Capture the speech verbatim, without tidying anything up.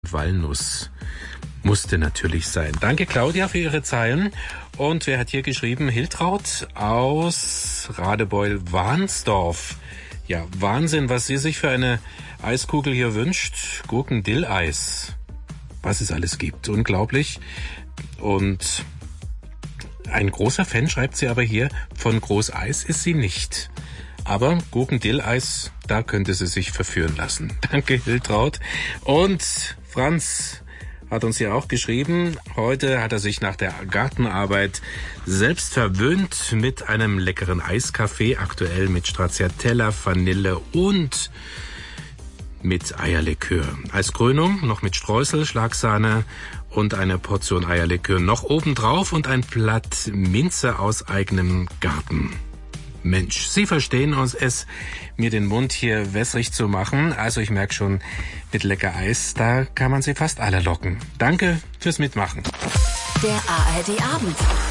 Walnuss. Musste natürlich sein. Danke, Claudia, für Ihre Zeilen. Und wer hat hier geschrieben? Hiltraud aus Radebeul-Wahnsdorf. Ja, Wahnsinn, was sie sich für eine Eiskugel hier wünscht. Gurken-Dill-Eis. Was es alles gibt. Unglaublich. Und ein großer Fan, schreibt sie aber hier, von Großeis ist sie nicht. Aber Gurken-Dill-Eis, da könnte sie sich verführen lassen. Danke, Hiltraud. Und Franz hat uns ja auch geschrieben, heute hat er sich nach der Gartenarbeit selbst verwöhnt mit einem leckeren Eiskaffee, aktuell mit Stracciatella, Vanille und mit Eierlikör. Als Krönung noch mit Streusel, Schlagsahne und eine Portion Eierlikör noch obendrauf und ein Blatt Minze aus eigenem Garten. Mensch, Sie verstehen uns es, mir den Mund hier wässrig zu machen. Also ich merke schon, mit lecker Eis, da kann man sie fast alle locken. Danke fürs Mitmachen. Der A R D Abend.